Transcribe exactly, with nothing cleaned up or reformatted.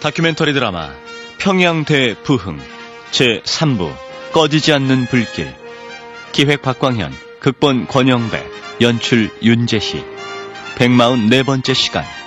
다큐멘터리 드라마 평양대 부흥 제삼 부 꺼지지 않는 불길. 기획 박광현, 극본 권영배, 연출 윤재희. 백사십사 번째 시간.